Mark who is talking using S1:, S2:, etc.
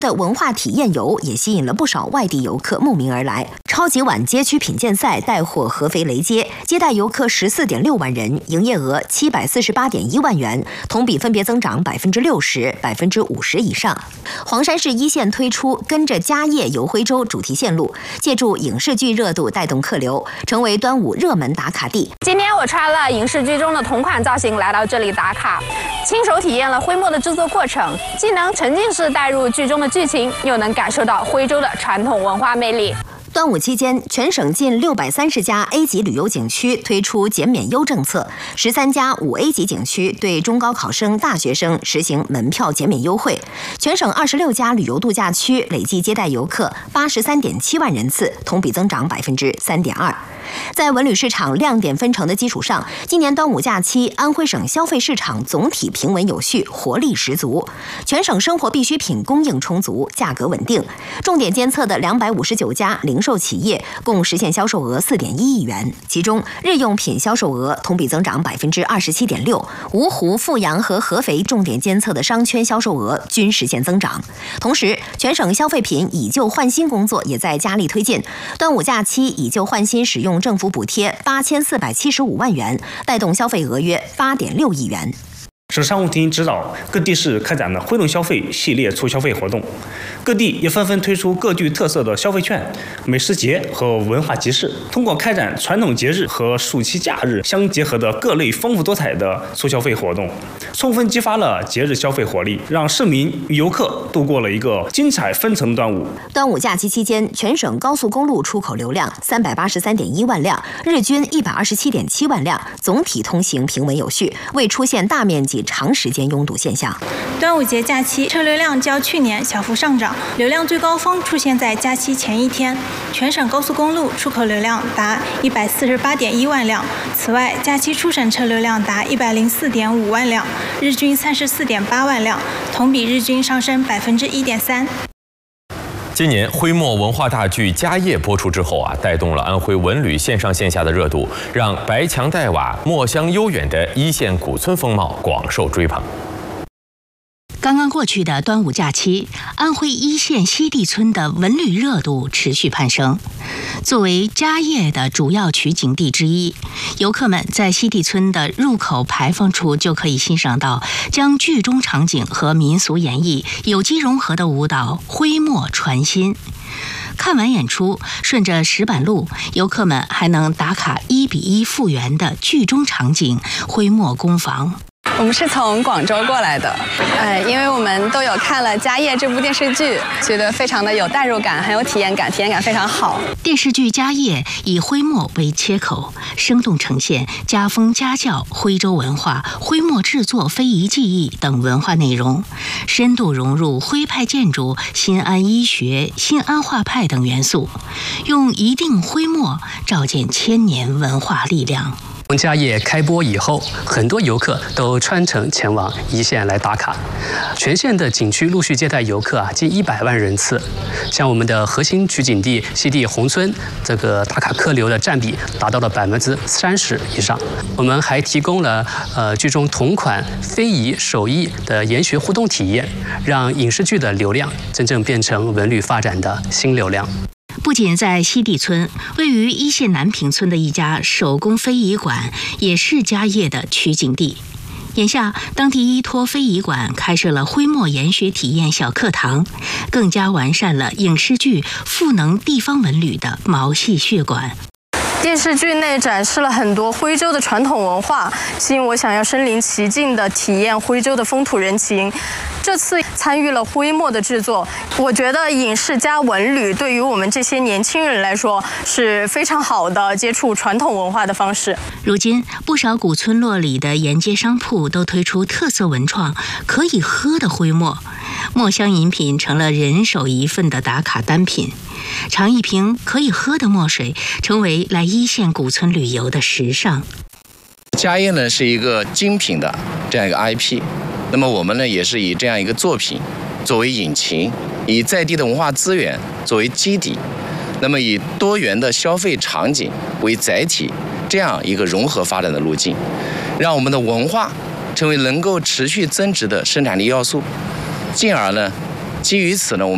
S1: 的文化体验游也吸引了不少外地游客慕名而来。超级碗街区品鉴赛带火合肥雷街，接待游客14.6万人，营业额748.1万元，同比分别增长60%、50%以上。黄山市一线推出跟着家业游徽州主题线路，借助影视剧热度带动客流，成为端午热门打卡地。
S2: 今天我穿了影视剧中的同款造型来到这里打卡，亲手体验了徽墨的制作过程，既能沉浸式带入剧中的剧情，又能感受到徽州的传统文化魅力。
S1: 端午期间，全省近630家 A 级旅游景区推出减免优政策，13家5A 级景区对中高考生、大学生实行门票减免优惠。全省26家旅游度假区累计接待游客83.7万人次，同比增长3.2%。在文旅市场亮点纷呈的基础上，今年端午假期，安徽省消费市场总体平稳有序，活力十足。全省生活必需品供应充足，价格稳定。重点监测的259家零售企业共实现销售额4.1亿元，其中日用品销售额同比增长27.6%，芜湖、阜阳和合肥重点监测的商圈销售额均实现增长。同时，全省消费品以旧换新工作也在加力推进。端午假期以旧换新使用政府补贴8475万元，带动消费额约8.6亿元。
S3: 省商务厅指导各地市开展了惠农消费系列促消费活动，各地也纷纷推出各具特色的消费券、美食节和文化集市，通过开展传统节日和暑期假日相结合的各类丰富多彩的促消费活动，充分激发了节日消费活力，让市民与游客度过了一个精彩纷呈的端午。
S1: 端午假期期间，全省高速公路出口流量383.1万辆，日均127.7万辆，总体通行平稳有序，未出现大面积长时间拥堵现象。
S4: 端午节假期车流量较去年小幅上涨，流量最高峰出现在假期前一天，全省高速公路出口流量达148.1万辆。此外，假期出省车流量达104.5万辆，日均34.8万辆，同比日均上升1.3%。
S5: 今年徽墨文化大剧《家业》播出之后带动了安徽文旅线上线下的热度，让白墙黛瓦、墨香悠远的一线古村风貌广受追捧。
S6: 刚刚过去的端午假期，安徽一线西递村的文旅热度持续攀升。作为家业的主要取景地之一，游客们在西递村的入口牌坊处就可以欣赏到将剧中场景和民俗演绎有机融合的舞蹈徽墨传新。看完演出，顺着石板路，游客们还能打卡1:1复原的剧中场景徽墨工坊。
S7: 我们是从广州过来的，因为我们都有看了《家业》这部电视剧，觉得非常的有代入感，很有体验感，体验感非常好。
S6: 电视剧《家业》以徽墨为切口，生动呈现家风家教、徽州文化、徽墨制作、非遗技艺等文化内容，深度融入徽派建筑、新安医学、新安画派等元素，用一锭徽墨照见千年文化力量。
S8: 家业开播以后，很多游客都专程前往一线来打卡，全县的景区陆续接待游客近100万人次。像我们的核心取景地西递宏村，这个打卡客流的占比达到了30%以上。我们还提供了剧中同款非遗手艺的研学互动体验，让影视剧的流量真正变成文旅发展的新流量。
S6: 不仅在西递村，位于一线南坪村的一家手工非遗馆也是家业的取景地。眼下，当地依托非遗馆开设了徽墨研学体验小课堂，更加完善了影视剧赋能地方文旅的毛细血管。
S2: 电视剧内展示了很多徽州的传统文化，吸引我想要身临其境地体验徽州的风土人情。这次参与了徽墨的制作，我觉得影视加文旅对于我们这些年轻人来说是非常好的接触传统文化的方式。
S6: 如今，不少古村落里的沿街商铺都推出特色文创可以喝的徽墨，墨香饮品成了人手一份的打卡单品。尝一瓶可以喝的墨水，成为来一线古村旅游的时尚。
S9: 家业呢是一个精品的这样一个 IP， 那么我们呢也是以这样一个作品作为引擎，以在地的文化资源作为基底，那么以多元的消费场景为载体，这样一个融合发展的路径，让我们的文化成为能够持续增值的生产力要素，进而呢基于此呢我们